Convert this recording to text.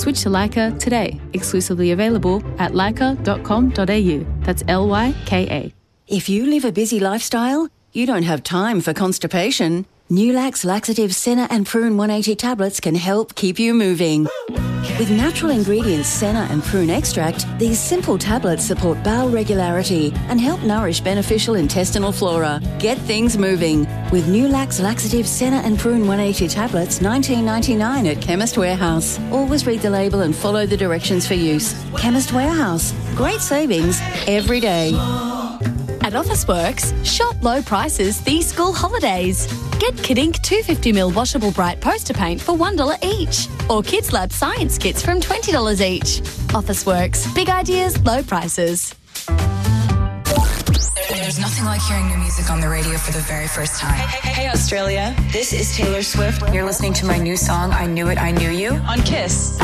Switch to Leica today. Exclusively available at leica.com.au. That's LYKA. If you live a busy lifestyle, you don't have time for constipation. Nulax Laxative Senna and Prune 180 tablets can help keep you moving. With natural ingredients Senna and Prune extract, these simple tablets support bowel regularity and help nourish beneficial intestinal flora. Get things moving with Nulax Laxative Senna and Prune 180 tablets, $19.99 at Chemist Warehouse. Always read the label and follow the directions for use. Chemist Warehouse. Great savings every day. At Officeworks, shop low prices these school holidays. Get Kidink 250ml washable bright poster paint for $1 each. Or Kids Lab science kits from $20 each. Officeworks, big ideas, low prices. There's nothing like hearing new music on the radio for the very first time. Hey, Australia. This is Taylor Swift. You're listening to my new song, I Knew It, I Knew You, On Kiss.